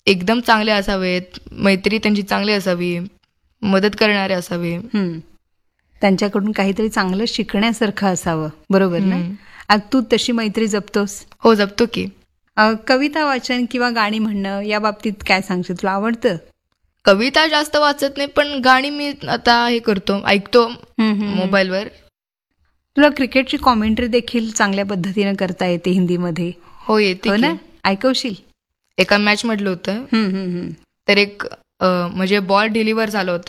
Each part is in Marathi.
एकदम चांगले असावेत, मैत्री त्यांची चांगली असावी, मदत करणारे असावे. त्यांच्याकडून काहीतरी चांगलं शिकण्यासारखं असावं, बरोबर ना? आज तू तशी मैत्री जपतोस? हो, जपतो की. कविता वाचन किंवा गाणी म्हणणं या बाबतीत काय सांगशील? तुला आवडतं? कविता जास्त वाचत नाही, पण गाणी मी आता हे करतो, ऐकतो मोबाईलवर. तुला क्रिकेटची कॉमेंट्री देखील चांगल्या पद्धतीने करता येते हिंदीमध्ये? हो, येते ना. ऐकवशील? एका मॅच मधलं होतं, तर एक म्हणजे बॉल डिलिव्हर झाला होता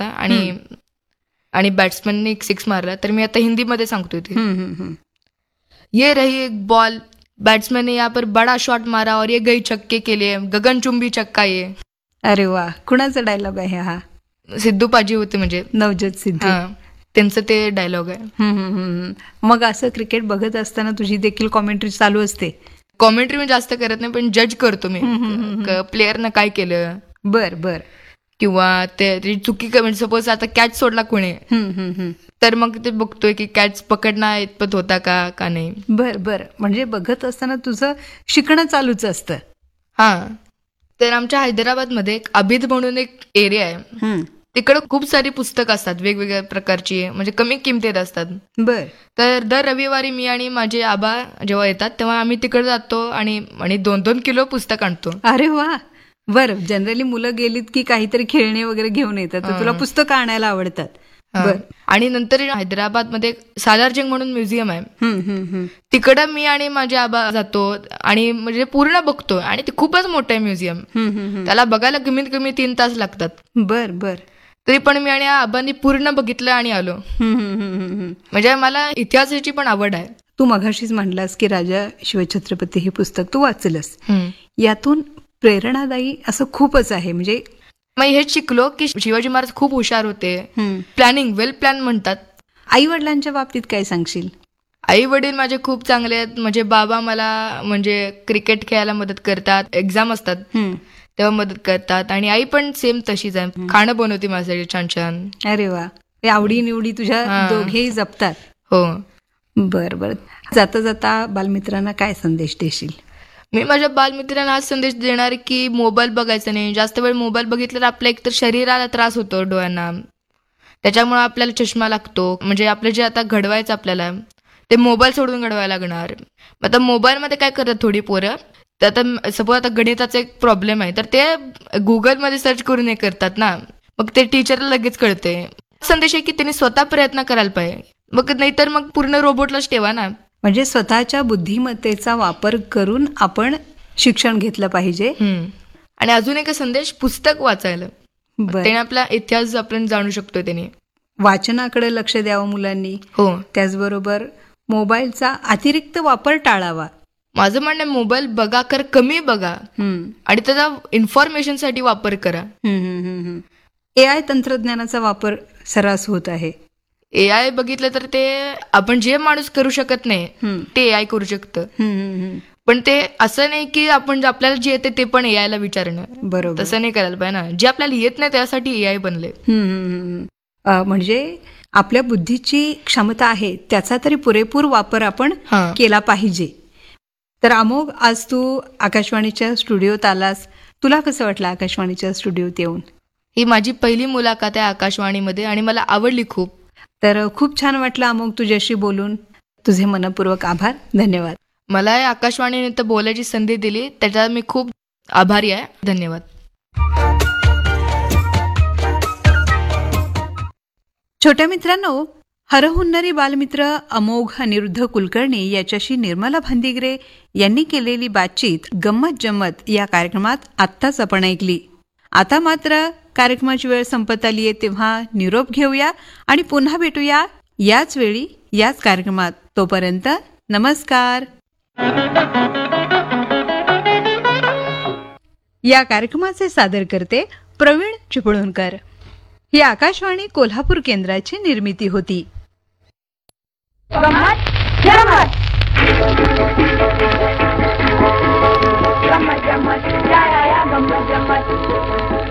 आणि बॅट्समनने एक 6 मारला. तर मी आता हिंदीमध्ये सांगतोय ते. ये रही एक बॉल, बैट्समैन ने यहाँ पर बड़ा शॉट मारा और ये गई छक्के के लिए, गगनचुंबी छक्का ये. अरे वा, कुणाचा डायलॉग आहे हा? सिद्धू पाजी होते, म्हणजे नवज्योत सिद्धू, त्यांचं ते डायलॉग आहे. मग असं क्रिकेट बघत असताना तुझी देखील कॉमेंट्री चालू असते? कॉमेंट्री मी जास्त करत नाही, पण जज करतो मी प्लेअरनं काय केलं. बर. किंवा ते चुकी म्हणजे सपोज आता कॅच सोडला कोणी, तर मग ते बघतोय की कॅच पकडणं इतपत होता का नाही. बर. म्हणजे बघत असताना तुझं शिकणं चालूच असतं? हा. तर आमच्या हैदराबादमध्ये एक अभिद म्हणून एक एरिया आहे, तिकडे खूप सारी पुस्तकं असतात वेगवेगळ्या प्रकारची, म्हणजे कमी किमतीत असतात. बर. तर दर रविवारी मी आणि माझे आबा जेव्हा येतात तेव्हा आम्ही तिकडे जातो आणि 2-2 किलो पुस्तक आणतो. अरे वा. बरं, जनरली मुलं गेलीत की काहीतरी खेळणे वगैरे घेऊन येतात, तर तुला पुस्तकं आणायला आवडतात? आणि नंतर हैदराबादमध्ये सालारजंग म्हणून म्युझियम आहे, तिकडं मी आणि माझे आबा जातो आणि म्हणजे पूर्ण बघतो. आणि ते खूपच मोठं आहे म्युझियम, त्याला बघायला कमीत कमी 3 तास लागतात. बर. तरी पण मी आणि आबांनी पूर्ण बघितलं आणि आलो. म्हणजे मला इतिहासाची पण आवड आहे. तू मघाशीच म्हणलास की राजा शिवछत्रपती हे पुस्तक तू वाचलंस, यातून प्रेरणादायी असं खूपच आहे. म्हणजे मी हेच शिकलो की शिवाजी महाराज खूप हुशार होते, प्लॅनिंग, वेल प्लॅन म्हणतात. आई वडिलांच्या बाबतीत काय सांगशील? आई वडील माझे खूप चांगले आहेत. म्हणजे बाबा मला म्हणजे क्रिकेट खेळायला मदत करतात, एक्झाम असतात तेव्हा मदत करतात. आणि आई पण सेम तशीच आहे, खाणं बनवते माझ्यासाठी छान छान. अरे वा, आवडी निवडी तुझ्या दोघेही जपतात? हो. बर. जाता जाता बालमित्रांना काय संदेश देशील? मी माझ्या बालमित्रांना हाच संदेश देणार की मोबाईल बघायचा नाही. जास्त वेळ मोबाईल बघितलं तर आपल्या एकतर शरीराला त्रास होतो, डोळ्यांना, त्याच्यामुळे आपल्याला चष्मा लागतो. म्हणजे आपलं जे आता घडवायचं आपल्याला ते मोबाईल सोडून घडवायला लागणार. आता मोबाईलमध्ये काय करतात थोडी पोरं, तर आता सपोज आता गणिताचा एक प्रॉब्लेम आहे तर ते गुगलमध्ये सर्च करून हे करतात ना, मग ते टीचरला लगेच कळते. संदेश आहे की त्यांनी स्वतः प्रयत्न करायला पाहिजे, मग नाहीतर मग पूर्ण रोबोटलाच ठेवा ना. म्हणजे स्वतःच्या बुद्धिमत्तेचा वापर करून आपण शिक्षण घेतलं पाहिजे. आणि अजून एक संदेश, पुस्तक वाचायला, त्याने आपला इतिहास आपण जाणू शकतो. त्याने वाचनाकडे लक्ष द्यावं मुलांनी. हो. त्याचबरोबर मोबाईलचा अतिरिक्त वापर टाळावा. माझं म्हणणं आहे मोबाईल बघा, कमी बघा आणि त्याचा इन्फॉर्मेशनसाठी वापर करा. AI तंत्रज्ञानाचा वापर सर्रास होत आहे. AI बघितलं तर ते आपण जे माणूस करू शकत नाही ते AI करू शकतं. पण ते असं नाही की आपण आपल्याला जे येते ते पण AI ला विचारणं. बरोबर, तसं नाही करायला पाहिजे ना. जे आपल्याला येत नाही त्यासाठी AI बनले. म्हणजे आपल्या बुद्धीची क्षमता आहे त्याचा तरी पुरेपूर वापर आपण केला पाहिजे. तर अमोघ, आज तू आकाशवाणीच्या स्टुडिओत आलास, तुला कसं वाटलं आकाशवाणीच्या स्टुडिओत येऊन? ही माझी पहिली मुलाखत आहे आकाशवाणीमध्ये आणि मला आवडली खूप. तर खूप छान वाटलं अमोघ तुझ्याशी बोलून. तुझे मनपूर्वक आभार. धन्यवाद. मला आकाशवाणीने तर बोलायची संधी दिली त्याचा मी खूप आभारी आहे. धन्यवाद. छोट्या मित्रांनो, हरहुन्नरी बालमित्र अमोघ अनिरुद्ध कुलकर्णी याच्याशी निर्मला भांदिगरे यांनी केलेली बातचीत गंमत जम्मत या कार्यक्रमात आत्ताच आपण ऐकली. आता मात्र कार्यक्रमाची वेळ संपत आली आहे, तेव्हा निरोप घेऊया आणि पुन्हा भेटूया याच वेळी याच कार्यक्रमात. तोपर्यंत नमस्कार. या कार्यक्रमाचे सादर करते प्रवीण चिपळूणकर. ही आकाशवाणी कोल्हापूर केंद्राची निर्मिती होती. गंमत जम्मत, गंमत जम्मत, या गंमत जम्मत.